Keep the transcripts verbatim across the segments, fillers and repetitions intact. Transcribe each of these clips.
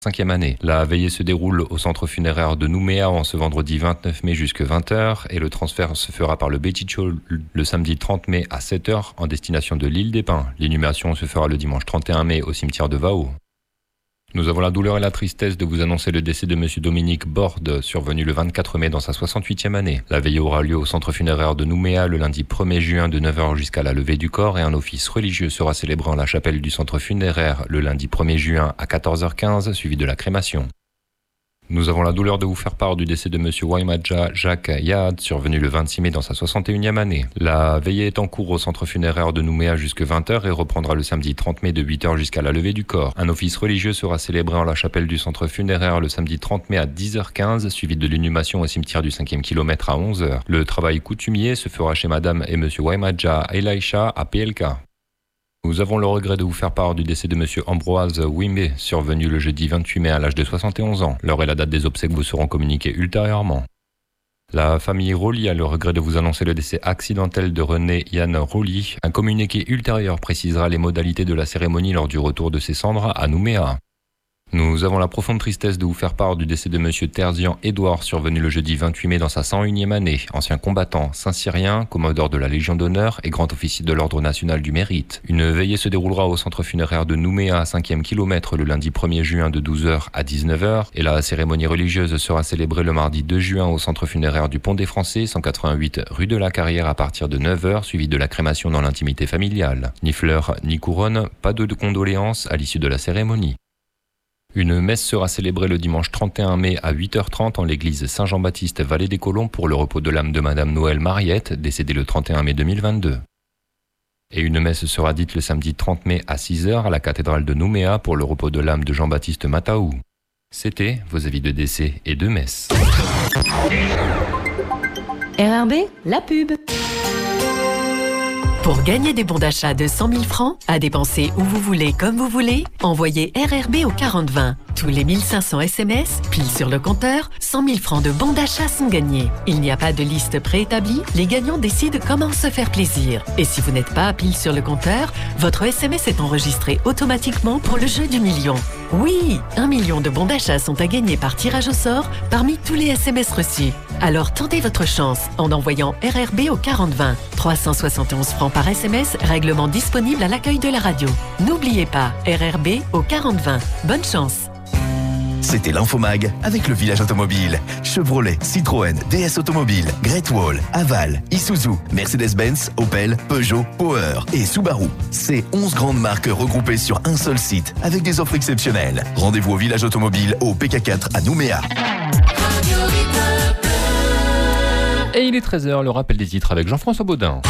Cinquième année. La veillée se déroule au centre funéraire de Nouméa en ce vendredi vingt-neuf mai jusqu'à vingt heures et le transfert se fera par le Béticho le samedi trente mai à sept heures en destination de l'île des Pins. L'inhumation se fera le dimanche trente et un mai au cimetière de Vao. Nous avons la douleur et la tristesse de vous annoncer le décès de monsieur Dominique Borde, survenu le vingt-quatre mai dans sa soixante-huitième année. La veillée aura lieu au centre funéraire de Nouméa le lundi premier juin de neuf heures jusqu'à la levée du corps et un office religieux sera célébré en la chapelle du centre funéraire le lundi premier juin à quatorze heures quinze, suivi de la crémation. Nous avons la douleur de vous faire part du décès de monsieur Waimadja Jacques Yaad, survenu le vingt-six mai dans sa soixante et unième année. La veillée est en cours au centre funéraire de Nouméa jusqu'à vingt heures et reprendra le samedi trente mai de huit heures jusqu'à la levée du corps. Un office religieux sera célébré en la chapelle du centre funéraire le samedi trente mai à dix heures quinze, suivi de l'inhumation au cimetière du cinquième kilomètre à onze heures. Le travail coutumier se fera chez madame et monsieur Waimadja Elaïcha à P L K. Nous avons le regret de vous faire part du décès de monsieur Ambroise Wimbe, survenu le jeudi vingt-huit mai à l'âge de soixante et onze ans. L'heure et la date des obsèques vous seront communiquées ultérieurement. La famille Roli a le regret de vous annoncer le décès accidentel de René Yann Roli. Un communiqué ultérieur précisera les modalités de la cérémonie lors du retour de ses cendres à Nouméa. Nous avons la profonde tristesse de vous faire part du décès de monsieur Terzian Édouard, survenu le jeudi vingt-huit mai dans sa cent unième année. Ancien combattant, Saint-Cyrien, commodore de la Légion d'honneur et grand officier de l'Ordre national du mérite. Une veillée se déroulera au centre funéraire de Nouméa à cinquième kilomètre le lundi premier juin de douze heures à dix-neuf heures et la cérémonie religieuse sera célébrée le mardi deux juin au centre funéraire du Pont des Français, cent quatre-vingt-huit rue de la Carrière à partir de neuf heures, suivi de la crémation dans l'intimité familiale. Ni fleurs ni couronne, pas de condoléances à l'issue de la cérémonie. Une messe sera célébrée le dimanche trente et un mai à huit heures trente en l'église Saint-Jean-Baptiste Vallée des Colomb pour le repos de l'âme de madame Noël Mariette, décédée le trente et un mai deux mille vingt-deux. Et une messe sera dite le samedi trente mai à six heures à la cathédrale de Nouméa pour le repos de l'âme de Jean-Baptiste Mataou. C'était vos avis de décès et de messe. R R B, la pub. Pour gagner des bons d'achat de cent mille francs, à dépenser où vous voulez, comme vous voulez, envoyez R R B au quarante vingt. Tous les mille cinq cents S M S, pile sur le compteur, cent mille francs de bons d'achat sont gagnés. Il n'y a pas de liste préétablie, les gagnants décident comment se faire plaisir. Et si vous n'êtes pas pile sur le compteur, votre S M S est enregistré automatiquement pour le jeu du million. Oui, un million de bons d'achat sont à gagner par tirage au sort parmi tous les S M S reçus. Alors tentez votre chance en envoyant R R B au quarante vingt. trois cent soixante et onze francs par S M S, règlement disponible à l'accueil de la radio. N'oubliez pas, R R B au quarante vingt. Bonne chance. C'était l'Infomag avec le village automobile. Chevrolet, Citroën, D S Automobile, Great Wall, Aval, Isuzu, Mercedes-Benz, Opel, Peugeot, Power et Subaru. C'est onze grandes marques regroupées sur un seul site avec des offres exceptionnelles. Rendez-vous au village automobile au P K quatre à Nouméa. Et il est treize heures, le rappel des titres avec Jean-François Baudin.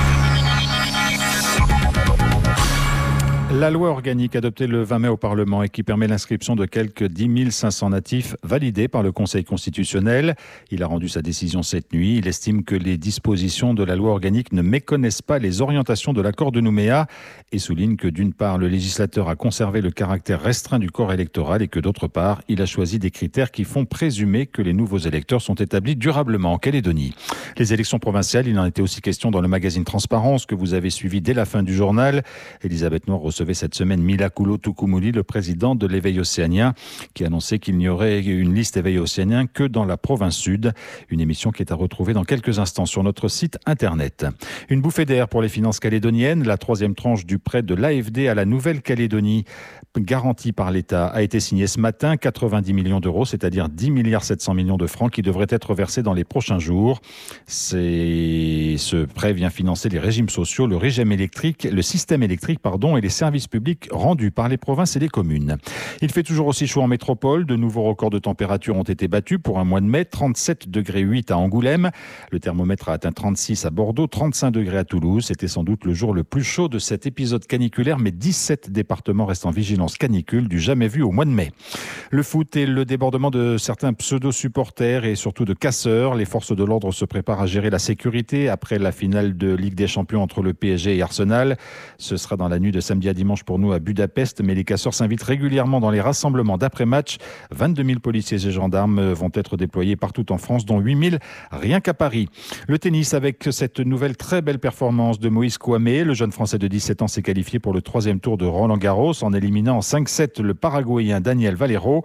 La loi organique adoptée le vingt mai au Parlement et qui permet l'inscription de quelques dix mille cinq cents natifs validés par le Conseil constitutionnel. Il a rendu sa décision cette nuit. Il estime que les dispositions de la loi organique ne méconnaissent pas les orientations de l'accord de Nouméa et souligne que d'une part, le législateur a conservé le caractère restreint du corps électoral et que d'autre part, il a choisi des critères qui font présumer que les nouveaux électeurs sont établis durablement en Calédonie. Les élections provinciales, il en était aussi question dans le magazine Transparence que vous avez suivi dès la fin du journal. Elisabeth Noir recevait cette semaine Mila Koulo-Tukumuli, le président de l'Éveil océanien, qui annonçait qu'il n'y aurait une liste Éveil océanien que dans la province sud. Une émission qui est à retrouver dans quelques instants sur notre site internet. Une bouffée d'air pour les finances calédoniennes. La troisième tranche du prêt de l'A F D à la Nouvelle-Calédonie, garantie par l'État, a été signée ce matin. quatre-vingt-dix millions d'euros, c'est-à-dire dix milliards sept cents millions de francs qui devraient être versés dans les prochains jours. C'est... Ce prêt vient financer les régimes sociaux, le régime électrique, le système électrique, pardon, et les services publics rendus par les provinces et les communes. Il fait toujours aussi chaud en métropole. De nouveaux records de température ont été battus pour un mois de mai. trente-sept degrés huit à Angoulême. Le thermomètre a atteint trente-six à Bordeaux, trente-cinq degrés à Toulouse. C'était sans doute le jour le plus chaud de cet épisode caniculaire, mais dix-sept départements restent en vigilance canicule, du jamais vu au mois de mai. Le foot et le débordement de certains pseudo-supporters et surtout de casseurs. Les forces de l'ordre se préparent à gérer la sécurité après la finale de Ligue des Champions entre le P S G et Arsenal. Ce sera dans la nuit de samedi à dimanche pour nous à Budapest, mais les casseurs s'invitent régulièrement dans les rassemblements d'après-match. vingt-deux mille policiers et gendarmes vont être déployés partout en France, dont huit mille rien qu'à Paris. Le tennis avec cette nouvelle très belle performance de Moïse Kouamé. Le jeune Français de dix-sept ans s'est qualifié pour le troisième tour de Roland-Garros en éliminant en cinq sept le Paraguayen Daniel Valero.